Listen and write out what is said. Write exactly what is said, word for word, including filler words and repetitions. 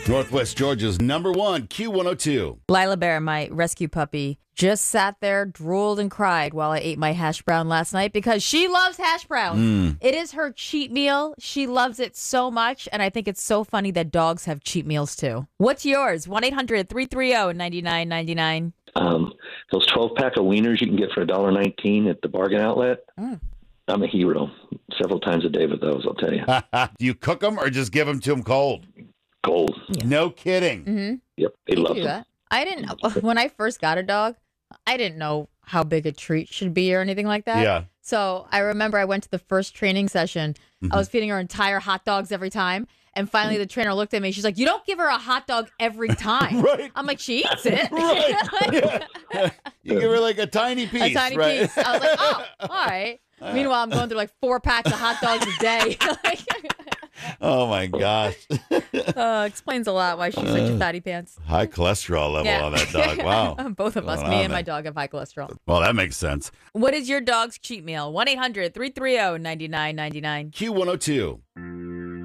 Northwest Georgia's number one, Q one oh two. Lila Bear, my rescue puppy, just sat there, drooled, and cried while I ate my hash brown last night because she loves hash browns. Mm. It is her cheat meal. She loves it so much, and I think it's so funny that dogs have cheat meals too. What's yours? one eight hundred three three zero nine nine nine nine. Um, those twelve-pack of wieners you can get for one dollar nineteen at the bargain outlet. Mm. I'm a hero. Several times a day with those, I'll tell you. Do you cook them or just give them to them cold? Cold. Yeah. No kidding. Mm-hmm. Yep, they You love do them. that. I didn't, when I first got a dog, I didn't know how big a treat should be or anything like that. Yeah. So I remember I went to the first training session. Mm-hmm. I was feeding her entire hot dogs every time. And finally, the trainer looked at me. She's like, "You don't give her a hot dog every time." Right. I'm like, "She eats it." Right. Yeah. You give her like a tiny piece. A tiny right? piece. I was like, "Oh, all right." Meanwhile, I'm going through like four packs of hot dogs a day. Like, Oh, my gosh. uh, explains a lot why she's such a fatty pants. High cholesterol level Yeah. on that dog. Wow. Both of us, Going me on and my there. dog, have high cholesterol. Well, that makes sense. What is your dog's cheat meal? one eight hundred three three zero nine nine nine nine. Q one oh two.